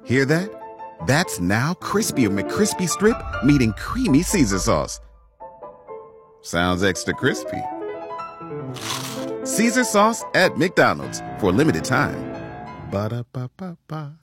Hear that? That's now crispy McCrispy Strip meeting creamy Caesar sauce. Sounds extra crispy. Caesar sauce at McDonald's for a limited time. Ba-da-ba-ba-ba.